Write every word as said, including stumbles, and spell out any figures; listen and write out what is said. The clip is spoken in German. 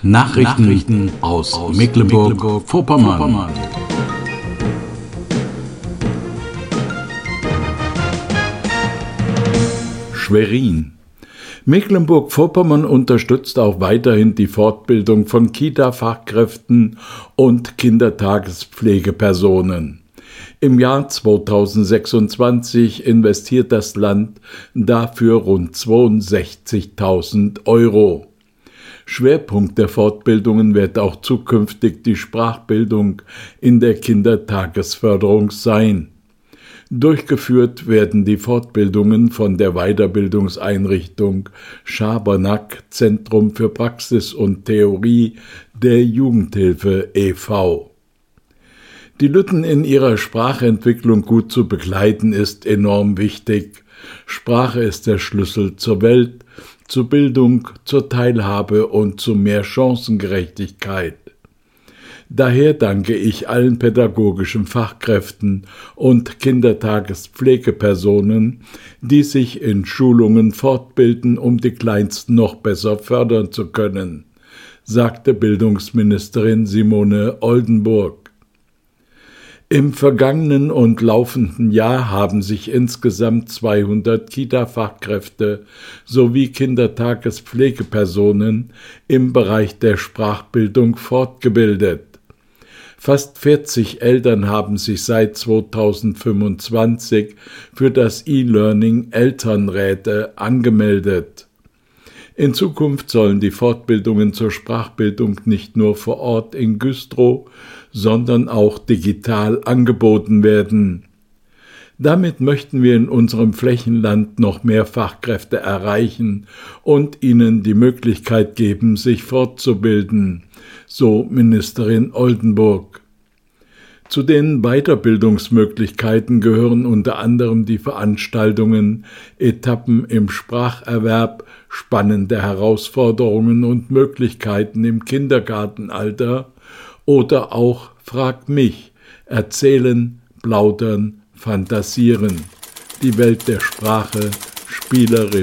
Nachrichten, Nachrichten aus, aus Mecklenburg-Vorpommern. Mecklenburg Schwerin. Mecklenburg-Vorpommern unterstützt auch weiterhin die Fortbildung von Kita-Fachkräften und Kindertagespflegepersonen. Im Jahr zweitausendsechsundzwanzig investiert das Land dafür rund zweiundsechzigtausend Euro. Schwerpunkt der Fortbildungen wird auch zukünftig die Sprachbildung in der Kindertagesförderung sein. Durchgeführt werden die Fortbildungen von der Weiterbildungseinrichtung Schabernack Zentrum für Praxis und Theorie der Jugendhilfe e V Die Lütten in ihrer Sprachentwicklung gut zu begleiten, ist enorm wichtig. Sprache ist der Schlüssel zur Welt, zur Bildung, zur Teilhabe und zu mehr Chancengerechtigkeit. Daher danke ich allen pädagogischen Fachkräften und Kindertagespflegepersonen, die sich in Schulungen fortbilden, um die Kleinsten noch besser fördern zu können, sagte Bildungsministerin Simone Oldenburg. Im vergangenen und laufenden Jahr haben sich insgesamt zweihundert Kita-Fachkräfte sowie Kindertagespflegepersonen im Bereich der Sprachbildung fortgebildet. Fast vierzig Eltern haben sich seit zweitausendfünfundzwanzig für das E-Learning Elternräte angemeldet. In Zukunft sollen die Fortbildungen zur Sprachbildung nicht nur vor Ort in Güstrow, sondern auch digital angeboten werden. Damit möchten wir in unserem Flächenland noch mehr Fachkräfte erreichen und ihnen die Möglichkeit geben, sich fortzubilden, so Ministerin Oldenburg. Zu den Weiterbildungsmöglichkeiten gehören unter anderem die Veranstaltungen Etappen im Spracherwerb, spannende Herausforderungen und Möglichkeiten im Kindergartenalter oder auch Frag mich, erzählen, plaudern, fantasieren, die Welt der Sprache spielerisch